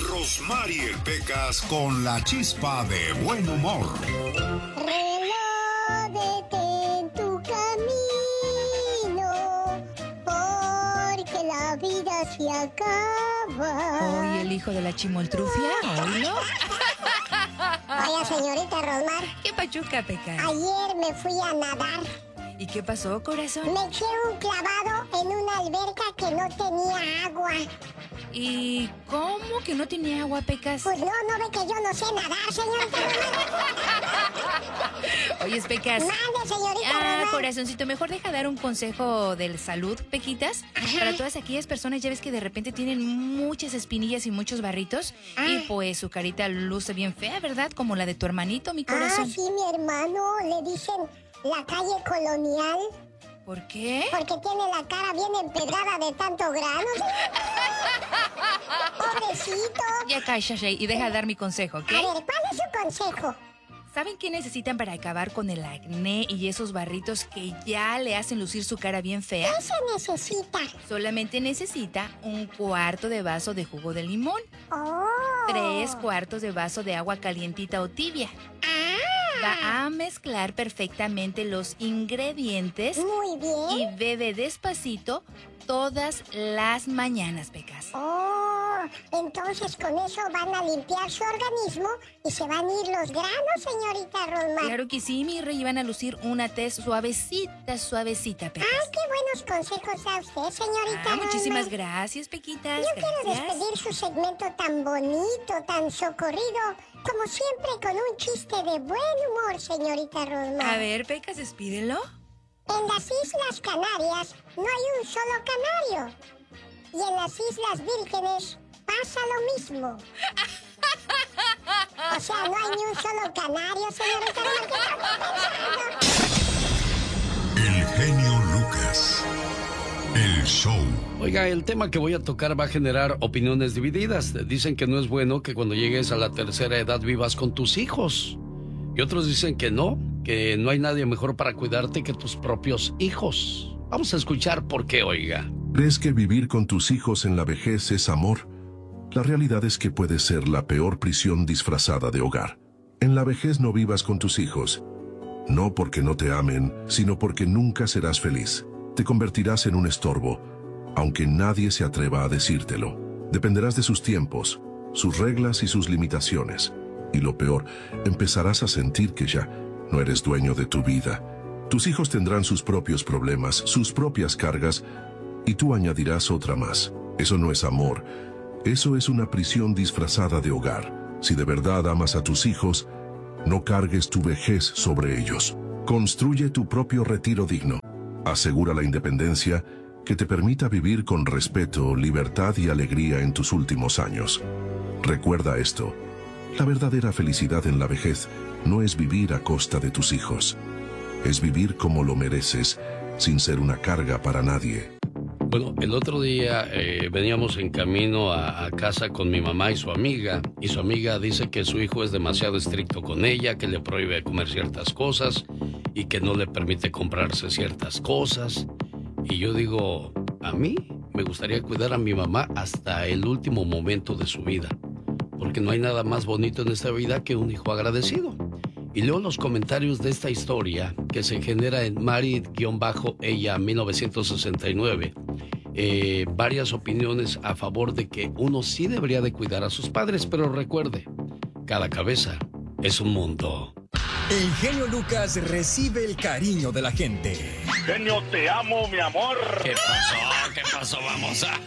Rosmarie Pecas con la chispa de buen humor. Reloj, detén tu camino, porque la vida se acaba. Hoy el hijo de la chimoltrufia, ¿oílo? Oiga, señorita Rosmar. ¿Qué pachuca, Pecas? Ayer me fui a nadar. ¿Y qué pasó, corazón? Me eché un clavado en una alberca que no tenía agua. ¿Y cómo que no tenía agua, Pecas? Pues no ve que yo no sé nadar, señorita Rosmar. Oye, Pecas. Mande, señorita Rosmar. Corazoncito, mejor deja dar un consejo de salud, Pequitas. Ajá. Para todas aquellas personas, ya ves que de repente tienen muchas espinillas y muchos barritos. Y pues su carita luce bien fea, ¿verdad? Como la de tu hermanito, mi corazón. Sí, mi hermano, le dicen la calle colonial. ¿Por qué? Porque tiene la cara bien empedrada de tanto grano. Pobrecito. Ya cállate y deja de dar mi consejo, ¿ok? A ver, ¿cuál es su consejo? ¿Saben qué necesitan para acabar con el acné y esos barritos que ya le hacen lucir su cara bien fea? ¿Qué se necesita? Solamente necesita 1/4 de vaso de jugo de limón, Oh. 3/4 de vaso de agua calientita o tibia. Va a mezclar perfectamente los ingredientes Muy bien. y bebe despacito todas las mañanas, Pecas. Oh, entonces con eso van a limpiar su organismo y se van a ir los granos, señorita Rosmar. Claro que sí, mi rey, y van a lucir una tez suavecita, Pecas. Ay, qué buenos consejos da usted, señorita Muchísimas Rosmar. gracias, Pequitas. Yo quiero Gracias. despedir su segmento tan bonito, tan socorrido, como siempre con un chiste de buen humor, señorita Rosmar. A ver, Pecas, despídelo. En las Islas Canarias no hay un solo canario. Y en las Islas Vírgenes pasa lo mismo. O sea, no hay ni un solo canario, señorita Rosmar. ¿Qué está pensando? El genio Lucas. El show. Oiga, el tema que voy a tocar va a generar opiniones divididas. Dicen que no es bueno que cuando llegues a la tercera edad vivas con tus hijos. Y otros dicen que no hay nadie mejor para cuidarte que tus propios hijos. Vamos a escuchar por qué, oiga. ¿Crees que vivir con tus hijos en la vejez es amor? La realidad es que puede ser la peor prisión disfrazada de hogar. En la vejez no vivas con tus hijos. No porque no te amen, sino porque nunca serás feliz. Te convertirás en un estorbo, aunque nadie se atreva a decírtelo. Dependerás de sus tiempos, sus reglas y sus limitaciones. Y lo peor, empezarás a sentir que ya no eres dueño de tu vida. Tus hijos tendrán sus propios problemas, sus propias cargas, y tú añadirás otra más. Eso no es amor. Eso es una prisión disfrazada de hogar. Si de verdad amas a tus hijos, no cargues tu vejez sobre ellos. Construye tu propio retiro digno. Asegura la independencia que te permita vivir con respeto, libertad y alegría en tus últimos años. Recuerda esto. La verdadera felicidad en la vejez no es vivir a costa de tus hijos. Es vivir como lo mereces, sin ser una carga para nadie. Bueno, el otro día veníamos en camino a casa con mi mamá y su amiga dice que su hijo es demasiado estricto con ella, que le prohíbe comer ciertas cosas y que no le permite comprarse ciertas cosas. Y yo digo, a mí me gustaría cuidar a mi mamá hasta el último momento de su vida, porque no hay nada más bonito en esta vida que un hijo agradecido. Y leo los comentarios de esta historia que se genera en Mari-ella 1969. Varias opiniones a favor de que uno sí debería de cuidar a sus padres, pero recuerde, cada cabeza es un mundo. El genio Lucas recibe el cariño de la gente. Genio, te amo, mi amor. ¿Qué pasó? ¿Qué pasó? Vamos a...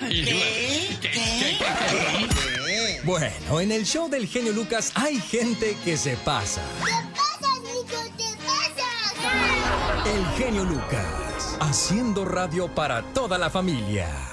¿Qué? Bueno, en el show del genio Lucas hay gente que se pasa. ¿Qué pasa, niño? ¿Qué pasa? El genio Lucas, haciendo radio para toda la familia.